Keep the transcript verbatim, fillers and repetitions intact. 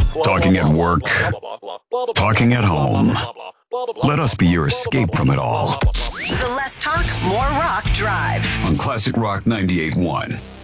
Talking at work. Talking at home. Let us be your escape from it all. The Less Talk, More Rock Drive. On Classic Rock ninety-eight point one.